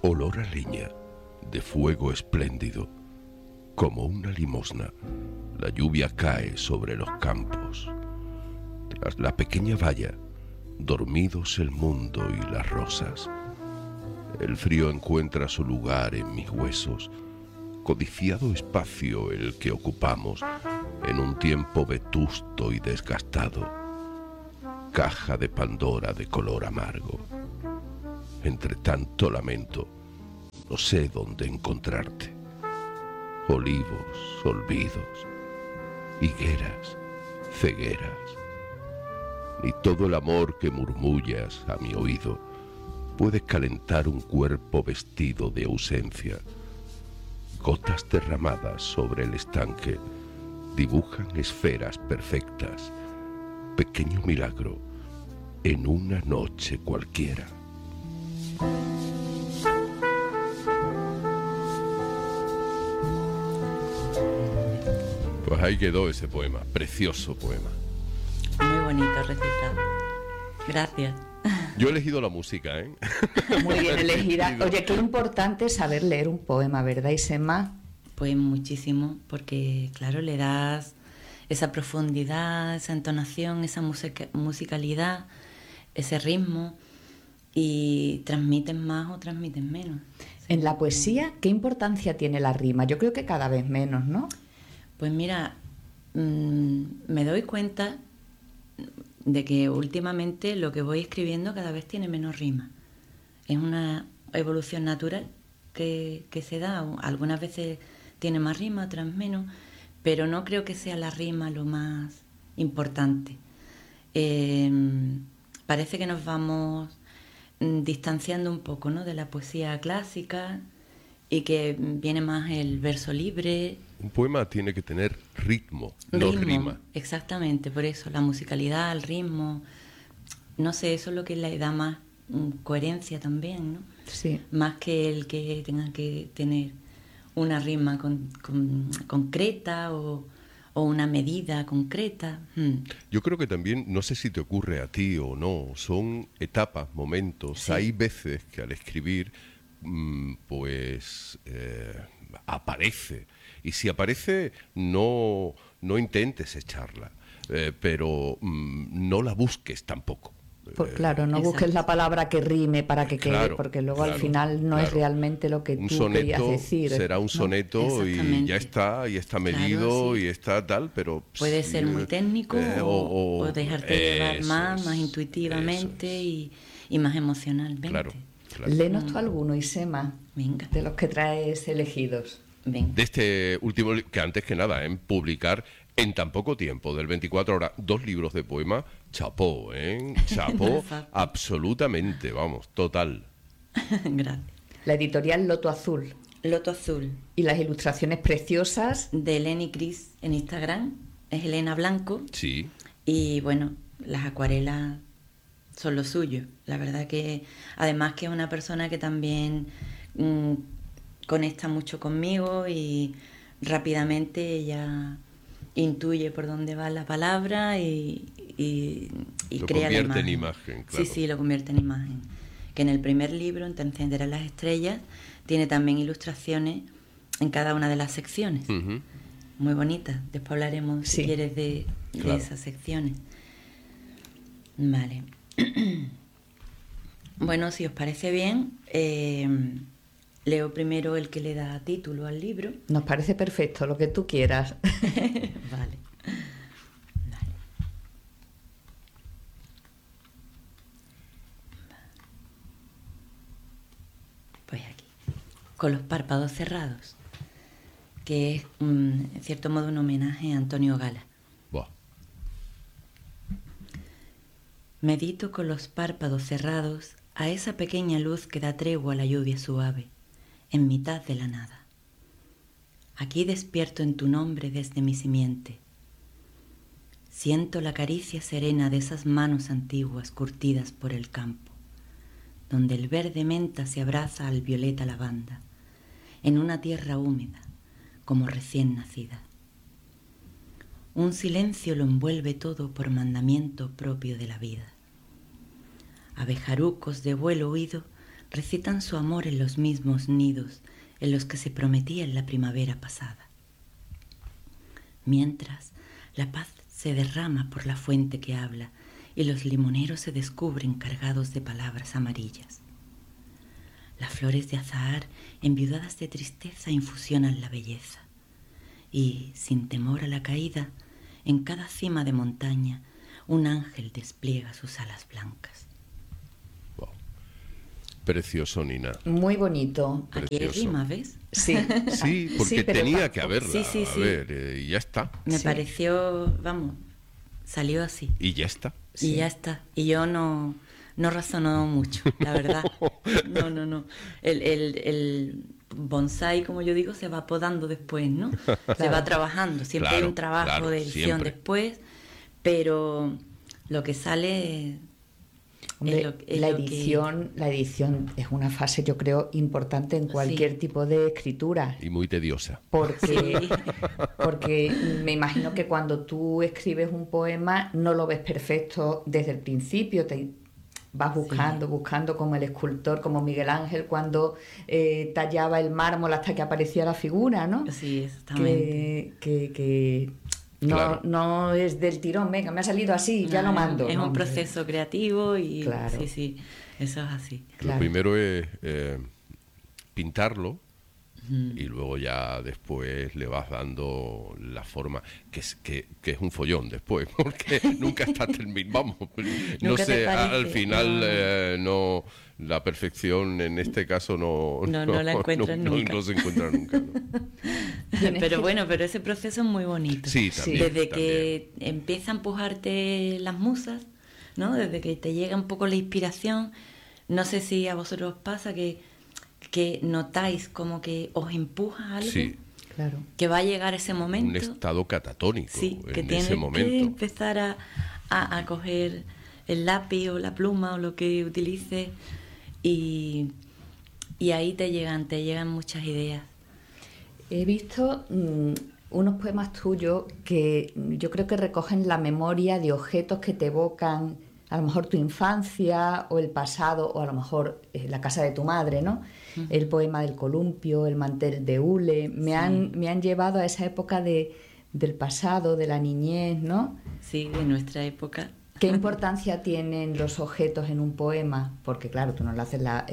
Olor a leña, de fuego espléndido, como una limosna, la lluvia cae sobre los campos. Tras la pequeña valla, dormidos el mundo y las rosas. El frío encuentra su lugar en mis huesos, codiciado espacio el que ocupamos en un tiempo vetusto y desgastado. Caja de Pandora de color amargo. Entre tanto lamento, no sé dónde encontrarte. Olivos, olvidos, higueras, cegueras. Ni todo el amor que murmullas a mi oído puede calentar un cuerpo vestido de ausencia. Gotas derramadas sobre el estanque dibujan esferas perfectas. Pequeño milagro en una noche cualquiera. Pues ahí quedó ese poema, precioso poema. Muy bonito recitado. Gracias. Yo he elegido la música, ¿eh? Muy bien elegida. Oye, qué importante es saber leer un poema, ¿verdad, Isema? Pues muchísimo, porque claro, le das esa profundidad, esa entonación, esa musicalidad, ese ritmo, y transmiten más o transmiten menos. En la poesía, ¿qué importancia tiene la rima? Yo creo que cada vez menos, ¿no? Pues mira, me doy cuenta de que últimamente lo que voy escribiendo cada vez tiene menos rima. Es una evolución natural que se da. Algunas veces tiene más rima, otras menos, pero no creo que sea la rima lo más importante. Parece que nos vamos distanciando un poco, ¿no?, de la poesía clásica, y que viene más el verso libre. Un poema tiene que tener ritmo, no rima. Exactamente, por eso, la musicalidad, el ritmo, no sé, eso es lo que le da más coherencia también, ¿no? Sí. Más que el que tengan que tener una rima concreta o una medida concreta. Yo creo que también, no sé si te ocurre a ti o no, son etapas, momentos. Sí. Hay veces que al escribir, pues aparece. Y si aparece, no intentes echarla, pero no la busques tampoco. Pues claro, no busques la palabra que rime para que quede, porque luego al final no es realmente lo que tú querías decir. Será un soneto y ya está medido, sí. Y está tal, pero... Puede ser muy técnico o dejarte llevar más intuitivamente y más emocionalmente. Claro. Léenos tú alguno, Isema, venga, de los que traes elegidos. Venga. De este último, que antes que nada, en publicar en tan poco tiempo, del 24 horas, 2 libros de poema, chapó, chapó, absolutamente, vamos, total. Gracias. La editorial Loto Azul. Loto Azul. Y las ilustraciones preciosas de Elena y Cris en Instagram, es Elena Blanco. Sí. Y bueno, las acuarelas son lo suyo. La verdad que, además que es una persona que también conecta mucho conmigo, y rápidamente ella intuye por dónde va la palabra y lo crea la imagen. Lo convierte en imagen, claro. Sí, lo convierte en imagen. Que en el primer libro, En Te encenderán las estrellas, tiene también ilustraciones en cada una de las secciones. Uh-huh. Muy bonitas. Después hablaremos, si quieres, de esas secciones. Vale. Bueno, si os parece bien, leo primero el que le da título al libro. Nos parece perfecto, lo que tú quieras. Vale. Pues aquí, Con los párpados cerrados, que es, en cierto modo, un homenaje a Antonio Gala. Buah. Medito con los párpados cerrados a esa pequeña luz que da tregua a la lluvia suave, en mitad de la nada. Aquí despierto en tu nombre desde mi simiente. Siento la caricia serena de esas manos antiguas curtidas por el campo, donde el verde menta se abraza al violeta lavanda, en una tierra húmeda, como recién nacida. Un silencio lo envuelve todo por mandamiento propio de la vida. Abejarucos de vuelo huido recitan su amor en los mismos nidos en los que se prometía en la primavera pasada. Mientras, la paz se derrama por la fuente que habla y los limoneros se descubren cargados de palabras amarillas. Las flores de azahar, enviudadas de tristeza, infusionan la belleza. Y, sin temor a la caída, en cada cima de montaña, un ángel despliega sus alas blancas. Wow. Precioso, Nina. Muy bonito. Aquí hay rima, ¿ves? Sí. Sí, porque sí, tenía que haberla. Sí. A ver, y ya está. Me pareció, vamos, salió así. Y ya está. Y ya está. Y yo no razonó mucho, la verdad. No. El bonsái, como yo digo, se va podando después, ¿no? Claro. Se va trabajando. Siempre hay un trabajo de edición después, pero lo que sale... Hombre, la edición es una fase, yo creo, importante en cualquier tipo de escritura. Y muy tediosa. Porque me imagino que cuando tú escribes un poema no lo ves perfecto desde el principio, te vas buscando como el escultor, como Miguel Ángel cuando tallaba el mármol hasta que aparecía la figura, ¿no? Sí, exactamente. Que no es del tirón, venga, me ha salido así, ya lo mando. Es un proceso creativo y claro. Sí, eso es así. Lo primero es pintarlo y luego ya después le vas dando la forma, que es un follón después, porque nunca está terminado. Vamos, no sé, al final no, la perfección en este caso no la encuentras nunca. No se encuentra nunca, ¿no? Pero ese proceso es muy bonito. Sí, también. Desde que empieza a empujarte las musas, ¿no? Desde que te llega un poco la inspiración, no sé si a vosotros os pasa que notáis como que os empuja algo. Sí. Claro. Que va a llegar ese momento. Un estado catatónico que en ese momento. Que empezar a coger el lápiz o la pluma o lo que utilices y ahí te llegan muchas ideas. He visto unos poemas tuyos que yo creo que recogen la memoria de objetos que te evocan a lo mejor tu infancia o el pasado o a lo mejor la casa de tu madre, ¿no? Uh-huh. El poema del columpio, el mantel de hule, me han llevado a esa época del pasado, de la niñez, ¿no? Sí, de nuestra época. ¿Qué importancia tienen los objetos en un poema? Porque claro, tú no le haces